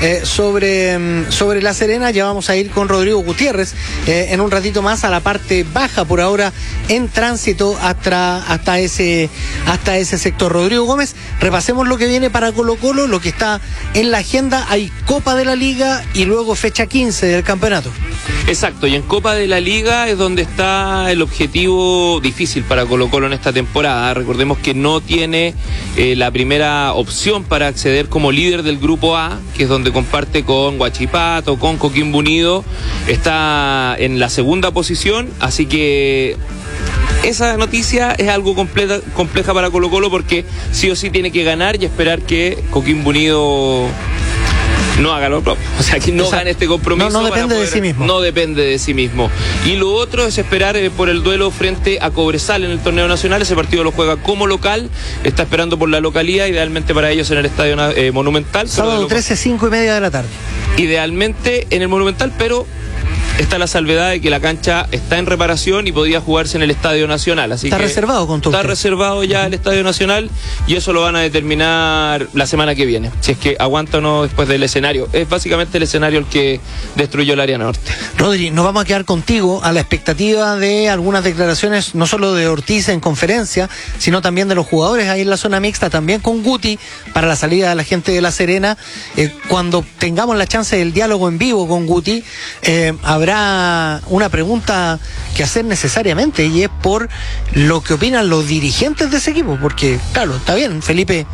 sobre La Serena. Ya vamos a ir con Rodrigo Gutiérrez en un ratito más a la parte baja, por ahora en tránsito hasta ese sector. Rodrigo Gómez, repasemos lo que viene para Colo-Colo, lo que está en la agenda. Hay Copa de la Liga y luego fecha 15 del campeonato. Exacto, y en Copa de la Liga es donde está el objetivo difícil para Colo-Colo en esta temporada. Recordemos que no tiene la primera opción para acceder como líder del Grupo A, que es donde comparte con Huachipato, con Coquimbo Unido. Está en la segunda posición, así que esa noticia es algo compleja para Colo-Colo, porque sí o sí tiene que ganar y esperar que Coquimbo Unido no haga lo propio, o sea, que no gane este compromiso. No depende de sí mismo. No depende de sí mismo. Y lo otro es esperar por el duelo frente a Cobresal en el torneo nacional. Ese partido lo juega como local, está esperando por la localía, idealmente para ellos en el Estadio Monumental. Sábado 13, 5:30 de la tarde. Idealmente en el Monumental, pero está la salvedad de que la cancha está en reparación y podía jugarse en el Estadio Nacional. Así está que reservado con todo. Está reservado ya el Estadio Nacional y eso lo van a determinar la semana que viene, si es que aguanta o no después del escenario. Es básicamente el escenario el que destruyó el área norte. Rodri, nos vamos a quedar contigo a la expectativa de algunas declaraciones, no solo de Ortiz en conferencia, sino también de los jugadores ahí en la zona mixta, también con Guti, para la salida de la gente de La Serena. Cuando tengamos la chance del diálogo en vivo con Guti, habrá una pregunta que hacer necesariamente, y es por lo que opinan los dirigentes de ese equipo, porque claro, está bien, Felipe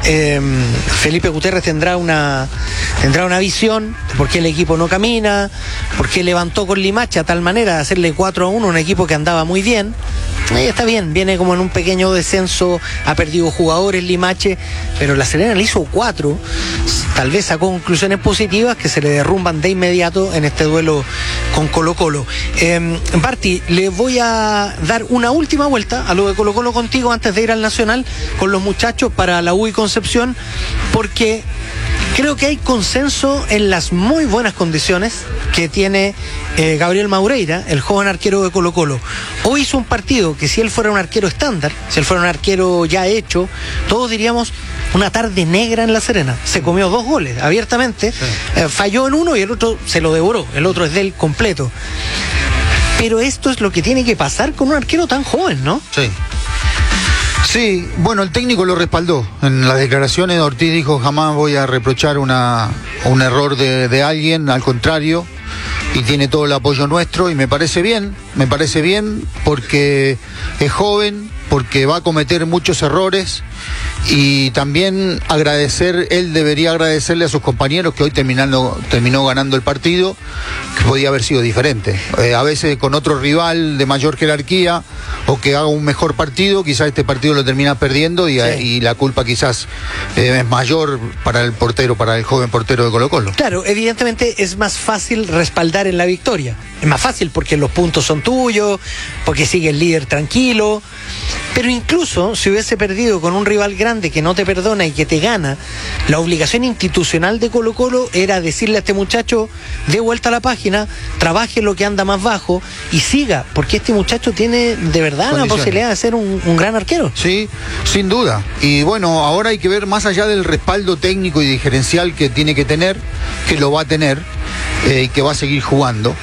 Gutiérrez tendrá una visión de por qué el equipo no camina, por qué levantó con Limache a tal manera de hacerle 4-1 un equipo que andaba muy bien. Está bien, viene como en un pequeño descenso, ha perdido jugadores Limache, pero La Serena le hizo 4, tal vez sacó conclusiones positivas que se le derrumban de inmediato en este duelo con Colo-Colo. Barty, le voy a dar una última vuelta a lo de Colo-Colo contigo antes de ir al Nacional con los muchachos para la U y Concepción, porque creo que hay consenso en las muy buenas condiciones que tiene Gabriel Maureira, el joven arquero de Colo-Colo. Hoy hizo un partido que, si él fuera un arquero estándar, si él fuera un arquero ya hecho, todos diríamos una tarde negra en La Serena. Se comió 2 goles abiertamente, sí. Falló en uno y el otro se lo devoró, el otro es de él completo. Pero esto es lo que tiene que pasar con un arquero tan joven, ¿no? Sí, bueno, el técnico lo respaldó. En las declaraciones Ortiz dijo: jamás voy a reprochar un error de alguien, al contrario, y tiene todo el apoyo nuestro, y me parece bien porque es joven, porque va a cometer muchos errores, y también él debería agradecerle a sus compañeros que hoy terminó ganando el partido, que podía haber sido diferente. A veces con otro rival de mayor jerarquía o que haga un mejor partido, quizás este partido lo termina perdiendo y la culpa quizás es mayor para el joven portero de Colo-Colo. Claro, evidentemente es más fácil respaldar en la victoria. Es más fácil porque los puntos son tuyos, porque sigue el líder tranquilo. Pero incluso si hubiese perdido con un rival grande que no te perdona y que te gana, la obligación institucional de Colo-Colo era decirle a este muchacho: dé vuelta a la página, trabaje lo que anda más bajo y siga, porque este muchacho tiene de verdad la posibilidad de ser un gran arquero. Sí, sin duda. Y bueno, ahora hay que ver, más allá del respaldo técnico y gerencial que tiene que tener, que lo va a tener, y que va a seguir jugando,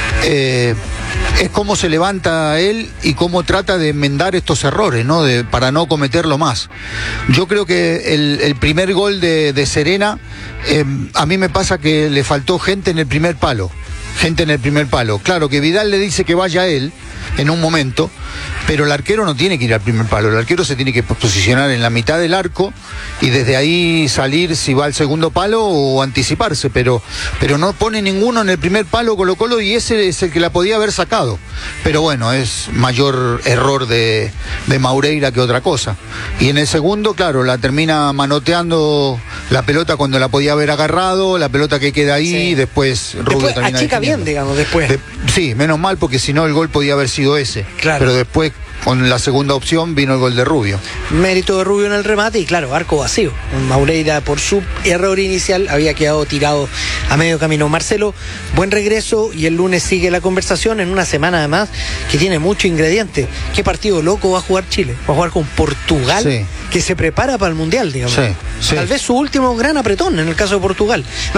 es cómo se levanta él y cómo trata de enmendar estos errores, ¿no? Para no cometerlo más. Yo creo que el primer gol de Serena, a mí me pasa que le faltó gente en el primer palo. Claro que Vidal le dice que vaya él en un momento, pero el arquero no tiene que ir al primer palo. El arquero se tiene que posicionar en la mitad del arco y desde ahí salir si va al segundo palo o anticiparse, pero no pone ninguno en el primer palo Colo-Colo, y ese es el que la podía haber sacado. Pero bueno, es mayor error de Maureira que otra cosa. Y en el segundo, claro, la termina manoteando la pelota cuando la podía haber agarrado, la pelota que queda ahí, y después Rubio termina achica bien, digamos, después. Sí, menos mal, porque si no el gol podía haber sido ese. Claro. Pero después, con la segunda opción, vino el gol de Rubio. Mérito de Rubio en el remate y claro, arco vacío. Maureira, por su error inicial, había quedado tirado a medio camino. Marcelo, buen regreso, y el lunes sigue la conversación en una semana además que tiene mucho ingrediente. ¿Qué partido loco va a jugar Chile? Va a jugar con Portugal, que se prepara para el Mundial, digamos. Tal vez su último gran apretón en el caso de Portugal.